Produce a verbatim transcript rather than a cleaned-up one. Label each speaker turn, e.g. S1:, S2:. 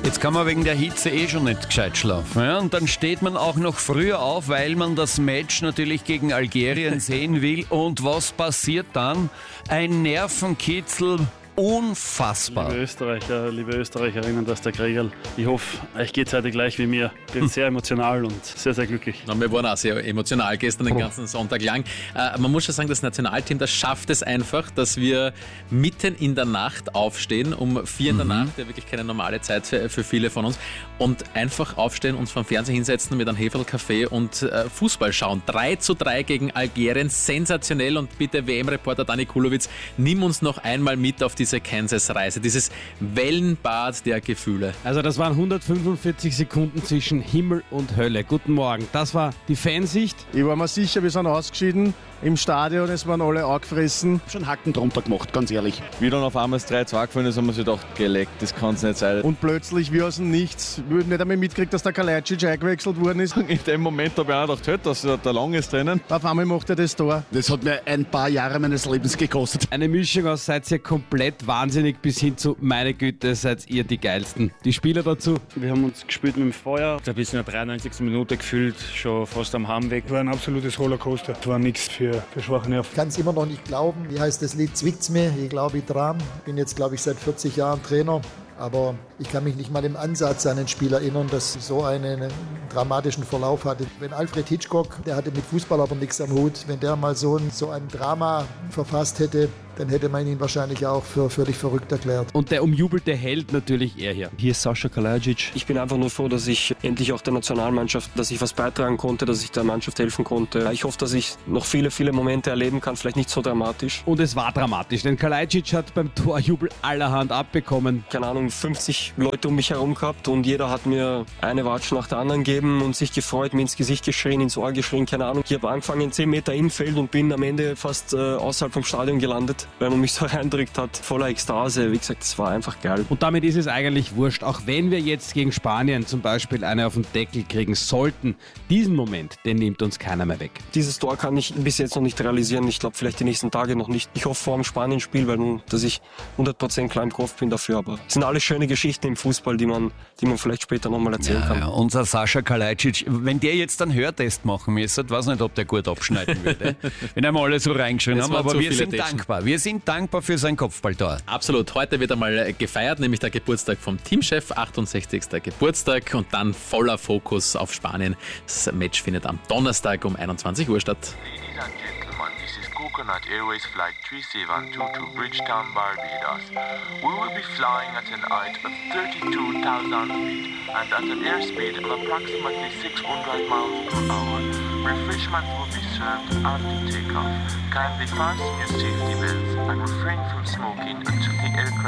S1: Jetzt kann man wegen der Hitze eh schon nicht gescheit schlafen. Ja? Und dann steht man auch noch früher auf, weil man das Match natürlich gegen Algerien sehen will. Und was passiert dann? Ein Nervenkitzel. Unfassbar.
S2: Liebe Österreicher, liebe Österreicherinnen, das ist der Kriegel. Ich hoffe, euch geht es heute gleich wie mir. Ich bin sehr emotional und sehr, sehr glücklich.
S3: Na, wir waren auch sehr emotional gestern den ganzen Sonntag lang. Äh, man muss schon sagen, das Nationalteam, das schafft es einfach, dass wir mitten in der Nacht aufstehen, um vier in der Nacht, ja wirklich keine normale Zeit für, für viele von uns, und einfach aufstehen, uns vom Fernseher hinsetzen mit einem Heferl-Kaffee und äh, Fußball schauen. drei zu drei gegen Algerien, sensationell. Und bitte W M-Reporter Dani Kulowitz, nimm uns noch einmal mit auf die diese Kansas-Reise, dieses Wellenbad der Gefühle.
S4: Also das waren hundertfünfundvierzig Sekunden zwischen Himmel und Hölle. Guten Morgen, das war die Fansicht.
S5: Ich war mir sicher, wir sind ausgeschieden im Stadion, es waren alle angefressen.
S6: Schon Hacken drunter gemacht, ganz ehrlich.
S7: Wie dann auf einmal das drei zwei gefallen ist, haben wir sich gedacht, geleckt, das kann es nicht sein.
S5: Und plötzlich, wie aus dem Nichts, wir haben nicht einmal mitgekriegt, dass der Kalajdzic eingewechselt worden ist.
S7: In dem Moment habe ich auch gedacht, halt, dass der Lang ist drinnen.
S5: Auf einmal macht er das Tor.
S6: Das hat mir ein paar Jahre meines Lebens gekostet.
S4: Eine Mischung aus seid ihr komplett wahnsinnig bis hin zu, meine Güte, seid ihr die Geilsten. Die Spieler dazu?
S2: Wir haben uns gespielt mit dem Feuer. Da bis in der dreiundneunzigsten Minute gefühlt, schon fast am Heimweg.
S8: War ein absolutes Rollercoaster. Das war nichts für, für schwache Nerven.
S9: Ich kann es immer noch nicht glauben. Wie heißt das Lied? Zwickt's mir? Ich glaube ich dran. Ich bin jetzt, glaube ich, seit vierzig Jahren Trainer. Aber ich kann mich nicht mal im Ansatz an ein Spiel erinnern, das so einen, einen dramatischen Verlauf hatte. Wenn Alfred Hitchcock, der hatte mit Fußball aber nichts am Hut, wenn der mal so ein, so ein Drama verfasst hätte, dann hätte man ihn wahrscheinlich auch für völlig verrückt erklärt.
S4: Und der umjubelte Held natürlich er hier.
S10: Hier ist Sascha Kalajdzic. Ich bin einfach nur froh, dass ich endlich auch der Nationalmannschaft, dass ich was beitragen konnte, dass ich der Mannschaft helfen konnte. Ich hoffe, dass ich noch viele, viele Momente erleben kann, vielleicht nicht so dramatisch.
S4: Und es war dramatisch, denn Kalajdzic hat beim Torjubel allerhand abbekommen.
S10: Keine Ahnung, fünfzig Leute um mich herum gehabt und jeder hat mir eine Watsch nach der anderen gegeben und sich gefreut, mir ins Gesicht geschrien, ins Ohr geschrien, keine Ahnung. Ich habe angefangen zehn Meter im Feld und bin am Ende fast äh, außerhalb vom Stadion gelandet, weil man mich so reindrückt hat, voller Ekstase. Wie gesagt, das war einfach geil.
S4: Und damit ist es eigentlich wurscht, auch wenn wir jetzt gegen Spanien zum Beispiel eine auf den Deckel kriegen sollten, diesen Moment, den nimmt uns keiner mehr weg.
S10: Dieses Tor kann ich bis jetzt noch nicht realisieren. Ich glaube, vielleicht die nächsten Tage noch nicht. Ich hoffe vor dem Spanien-Spiel, weil nun, dass ich hundert Prozent klar im Kopf bin dafür. Aber es sind alles schöne Geschichten im Fußball, die man, die man vielleicht später nochmal erzählen
S1: ja,
S10: kann.
S1: Ja, unser Sascha Kalajdzic, wenn der jetzt einen Hörtest machen müsste, weiß nicht, ob der gut abschneiden würde, wenn einmal alle so reingeschrien haben, aber wir sind Testen. dankbar. Wir sind dankbar für sein Kopfballtor.
S3: Absolut. Heute wird einmal gefeiert, nämlich der Geburtstag vom Teamchef, achtundsechzigsten Geburtstag, und dann voller Fokus auf Spanien. Das Match findet am Donnerstag um einundzwanzig Uhr statt.
S11: Ladies and gentlemen, this is Coconut Airways Flight three seven two to Bridgetown, Barbados. We will be flying at an height of thirty-two thousand feet and at an airspeed of approximately six hundred miles per hour. Refreshments will be served after takeoff. Kindly fasten your safety belts and refrain from smoking until the aircraft